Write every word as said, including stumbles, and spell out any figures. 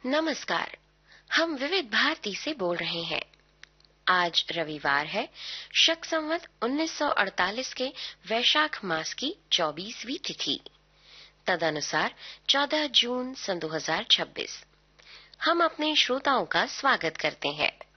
नमस्कार। हम विविध भारती से बोल रहे हैं। आज रविवार है, शक संवत उन्नीस सौ अड़तालीस के वैशाख मास की चौबीसवीं तिथि, तदनुसार चौदह जून सन दो हज़ार छब्बीस। हम अपने श्रोताओं का स्वागत करते हैं।